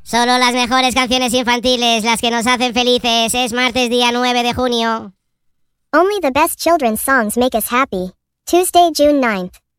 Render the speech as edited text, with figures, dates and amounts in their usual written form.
Solo las mejores canciones infantiles, las que nos hacen felices. Es martes día 9 de junio. Only the best children's songs make us happy. Tuesday, June 9th.